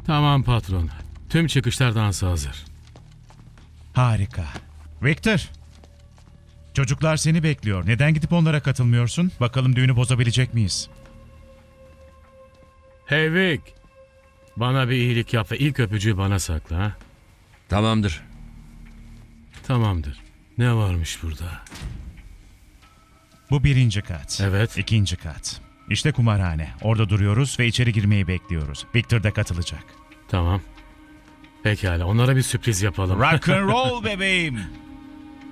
Tamam patron. Tüm çıkışlar dansa hazır. Harika. Victor. Çocuklar seni bekliyor. Neden gidip onlara katılmıyorsun? Bakalım düğünü bozabilecek miyiz? Hey Vic. Bana bir iyilik yap ve ilk öpücüğü bana sakla. Ha? Tamamdır. Tamamdır. Ne varmış burada? Bu 1. kat. Evet. 2. kat. İşte kumarhane. Orada duruyoruz ve içeri girmeyi bekliyoruz. Victor da katılacak. Tamam. Pekala onlara bir sürpriz yapalım. Rock and roll bebeğim.